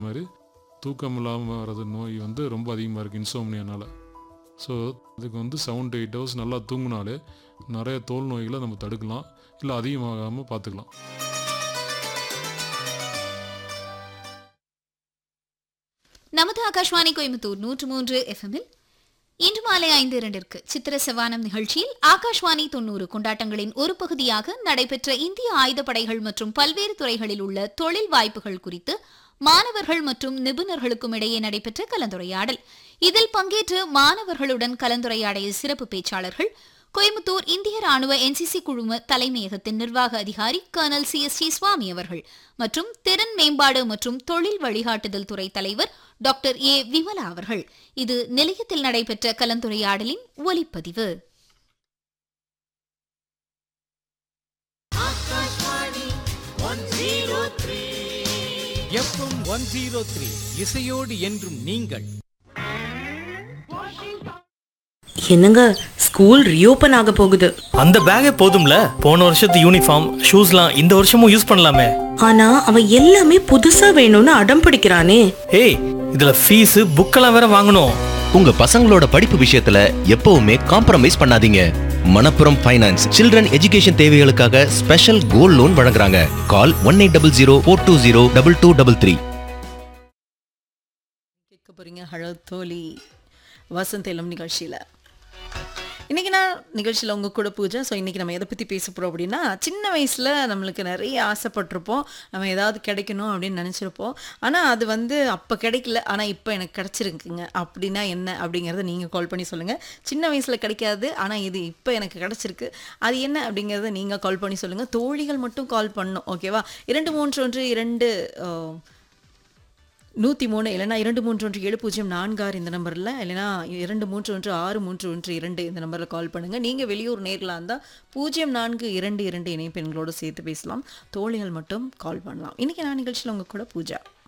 மாதிரி தூக்கம் இல்லாமல் வர்றது நோய் வந்து ரொம்ப அதிகமாக இருக்குது இன்சோம்னியானால். ஸோ இதுக்கு வந்து 7 to 8 ஹவர்ஸ் நல்லா தூங்கினாலே நிறைய தோல் நோய்களை நம்ம தடுக்கலாம், இல்லை அதிகமாகாமல் பார்த்துக்கலாம். நமது ஆகாஷ்வாணி கோயம்புத்தூர் 103 எஃப்எம்மில் இன்று மாலை 5:02 சித்திர செவ்வானம் நிகழ்ச்சியில் ஆகாஷ்வாணி 90 கொண்டாட்டங்களின் ஒரு பகுதியாக நடைபெற்ற இந்திய ஆயுதப்படைகள் மற்றும் பல்வேறு துறைகளில் உள்ள தொழில் வாய்ப்புகள் குறித்து மாணவர்கள் மற்றும் நிபுணர்களுக்கும் இடையே நடைபெற்ற கலந்துரையாடல். இதில் பங்கேற்று மாணவர்களுடன் கலந்துரையாடிய சிறப்பு பேச்சாளர்கள் கோயம்புத்தூர் இந்திய ராணுவ NCC குழும தலைமையகத்தின் நிர்வாக அதிகாரி கர்னல் CST சுவாமி அவர்கள் மற்றும் திறன் மேம்பாடு மற்றும் தொழில் வழிகாட்டுதல் துறை தலைவர் டாக்டர் A விமலா அவர்கள். இது நிலையத்தில் நடைபெற்ற கலந்துரையாடலின் ஒலிப்பதிவு. FM 103 இசையோடு என்றும் நீங்கள். என்னங்க ஸ்கூல் ரீஓபன் ஆக போகுது. அந்த பேக்கே போதும்ல, போன வருஷத்து யூனிஃபார்ம் ஷூஸ்லாம் இந்த வருஷமும் யூஸ் பண்ணலாமே. ஆனா அவன் எல்லாமே புதுசா வேணும்னு அடம் பிடிக்கிறானே. ஏய், இதுல ஃபீஸ் புக்கெல்லாம் வேற வாங்கணும். உங்க பசங்களோட படிப்பு விஷயத்துல எப்பவுமே காம்ப்ரமைஸ் பண்ணாதீங்க. மணப்புரம் ஃபைனான்ஸ் சில்ட்ரன் எஜுகேஷன் தேவைகளுக்காக ஸ்பெஷல் கோல்ட் லோன் வழங்குறாங்க. கால் 1800 420 2233. கேட்க போறீங்க ஹலோ தோழி வசந்தேலம் நிகழ்ச்சியில். இன்றைக்கி நான் நிகழ்ச்சியில் உங்கள் கூட பூஜை. ஸோ இன்றைக்கி நம்ம எதை பற்றி பேச போகிறோம் அப்படின்னா, சின்ன வயசில் நம்மளுக்கு நிறைய ஆசைப்பட்டிருப்போம், நம்ம ஏதாவது கிடைக்கணும் அப்படின்னு நினச்சிருப்போம். ஆனால் அது வந்து அப்போ கிடைக்கல, ஆனால் இப்போ எனக்கு கிடச்சிருக்குங்க. அப்படின்னா என்ன அப்படிங்கிறத நீங்கள் கால் பண்ணி சொல்லுங்கள். சின்ன வயசில் கிடைக்காது, ஆனால் இது இப்போ எனக்கு கிடச்சிருக்கு, அது என்ன அப்படிங்கிறத நீங்கள் கால் பண்ணி சொல்லுங்கள். தோழிகள் மட்டும் கால் பண்ணணும், ஓகேவா? 2312 இல்லைனா 231704 இந்த நம்பரில், இல்லைனா 23163112 இந்த நம்பரில் கால் பண்ணுங்கள். நீங்கள் வெளியூர் நேரில் இருந்தால் 0422 இணைப்பெண்களோடு சேர்த்து பேசலாம். தோழிகள் மட்டும் கால் பண்ணலாம். இன்றைக்கி நான் நிகழ்ச்சியில் உங்கள் கூட பூஜா.